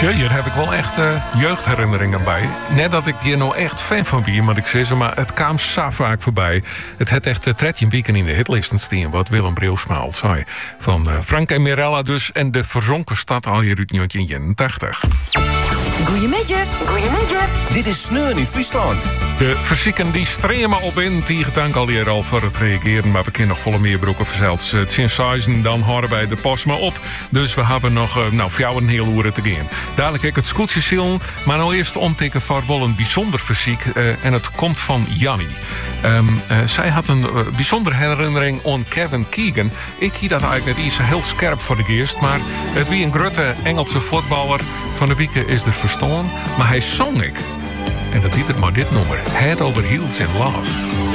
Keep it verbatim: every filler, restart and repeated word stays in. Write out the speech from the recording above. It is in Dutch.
Tja, hier heb ik wel echt uh, jeugdherinneringen bij. Net dat ik hier nou echt fan van ben, maar ik zeg ze, maar het kwam zo vaak voorbij. Het had echt uh, dertien weken in de hitlisten staan, wat Willem Breelsma al zei. Van uh, Frank en Mirella dus, en de verzonken stad al hier uit negentien eenentachtig. Goedemiddag. Goedemiddag. Dit is Sneun in Friesland. De verzieken die streamen op in. Die gedank al hier al voor het reageren. Maar we kunnen nog volle meerbroeken verzeld. Het zijn seizen, dan horen wij de post maar op. Dus we hebben nog uh, nou, voor jou een heel uur te gaan. Dadelijk ik het scootje zien. Maar nou eerst omtikken voor wel een bijzonder fysiek. Uh, en het komt van Jannie. Um, uh, zij had een uh, bijzondere herinnering aan Kevin Keegan. Ik zie dat eigenlijk net iets heel scherp voor de geest. Maar het wie een grote Engelse voetballer. Van de wieken is er verstaan. Maar hij zong ik. En dat deed het maar dit nummer. Head Over Heels in Love.